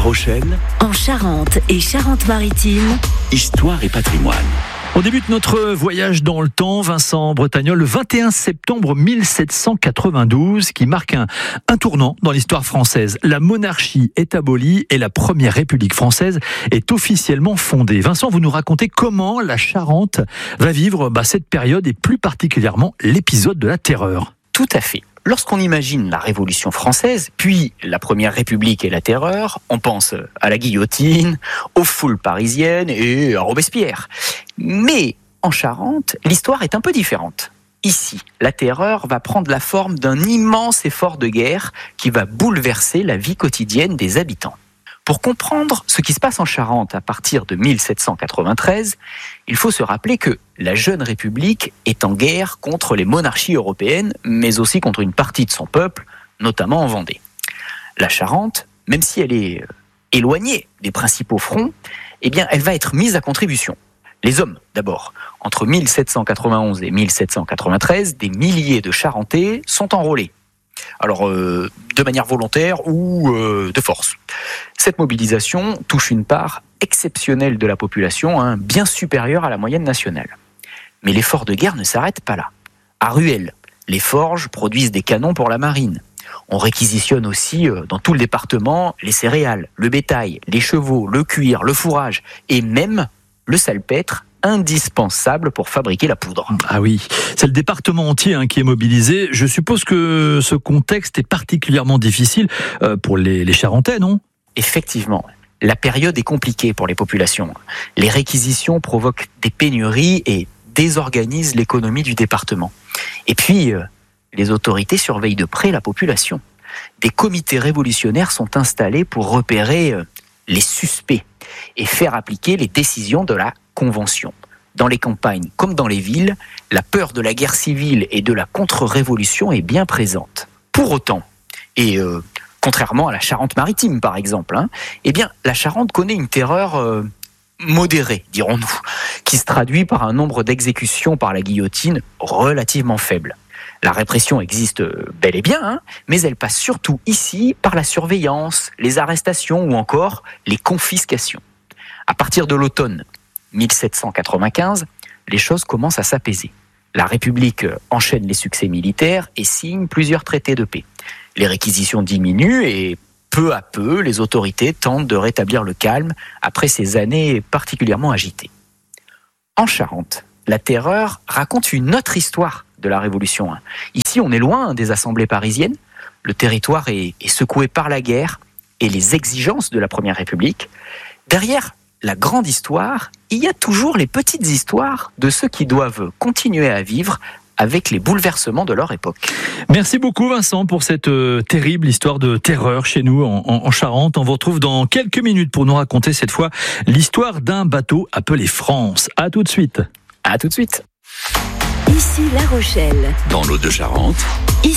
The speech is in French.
Rochelle, en Charente et Charente-Maritime, histoire et patrimoine. On débute notre voyage dans le temps, Vincent Bretagnol, le 21 septembre 1792, qui marque un tournant dans l'histoire française. La monarchie est abolie et la première République française est officiellement fondée. Vincent, vous nous racontez comment la Charente va vivre cette période et plus particulièrement l'épisode de la Terreur. Tout à fait. Lorsqu'on imagine la Révolution française, puis la Première République et la Terreur, on pense à la guillotine, aux foules parisiennes et à Robespierre. Mais en Charente, l'histoire est un peu différente. Ici, la Terreur va prendre la forme d'un immense effort de guerre qui va bouleverser la vie quotidienne des habitants. Pour comprendre ce qui se passe en Charente à partir de 1793, il faut se rappeler que la jeune République est en guerre contre les monarchies européennes, mais aussi contre une partie de son peuple, notamment en Vendée. La Charente, même si elle est éloignée des principaux fronts, elle va être mise à contribution. Les hommes, d'abord. Entre 1791 et 1793, des milliers de Charentais sont enrôlés. Alors, de manière volontaire ou de force. Cette mobilisation touche une part exceptionnelle de la population, bien supérieure à la moyenne nationale. Mais l'effort de guerre ne s'arrête pas là. À Ruelle, les forges produisent des canons pour la marine. On réquisitionne aussi dans tout le département les céréales, le bétail, les chevaux, le cuir, le fourrage et même le salpêtre, indispensable pour fabriquer la poudre. Ah oui, c'est le département entier qui est mobilisé. Je suppose que ce contexte est particulièrement difficile pour les Charentais, non ? Effectivement, la période est compliquée pour les populations. Les réquisitions provoquent des pénuries et désorganisent l'économie du département. Et puis, les autorités surveillent de près la population. Des comités révolutionnaires sont installés pour repérer les suspects et faire appliquer les décisions de la Convention. Dans les campagnes comme dans les villes, la peur de la guerre civile et de la contre-révolution est bien présente. Pour autant, et contrairement à la Charente-Maritime par exemple, la Charente connaît une terreur modérée, dirons-nous, qui se traduit par un nombre d'exécutions par la guillotine relativement faible. La répression existe bel et bien, mais elle passe surtout ici par la surveillance, les arrestations ou encore les confiscations. À partir de l'automne 1795, les choses commencent à s'apaiser. La République enchaîne les succès militaires et signe plusieurs traités de paix. Les réquisitions diminuent et peu à peu, les autorités tentent de rétablir le calme après ces années particulièrement agitées. En Charente, la Terreur raconte une autre histoire de la Révolution. Ici, on est loin des assemblées parisiennes. Le territoire est secoué par la guerre et les exigences de la Première République. Derrière la grande histoire, il y a toujours les petites histoires de ceux qui doivent continuer à vivre avec les bouleversements de leur époque. Merci beaucoup Vincent pour cette terrible histoire de terreur chez nous en Charente. On vous retrouve dans quelques minutes pour nous raconter cette fois l'histoire d'un bateau appelé France. À tout de suite. À tout de suite. Ici La Rochelle. Dans l'eau de Charente,